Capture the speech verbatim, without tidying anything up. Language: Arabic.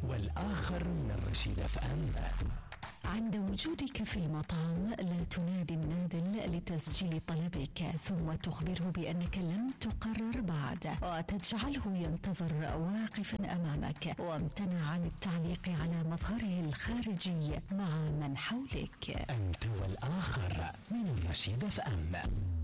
والآخر من رشيد اف ام. عند وجودك في المطعم لا تنادي النادل لتسجيل طلبك ثم تخبره بأنك لم تقرر بعد، وتجعله ينتظر واقفا أمامك وامتنع عن التعليق على مظهره الخارجي مع من حولك. أنت والآخر من رشيد اف ام.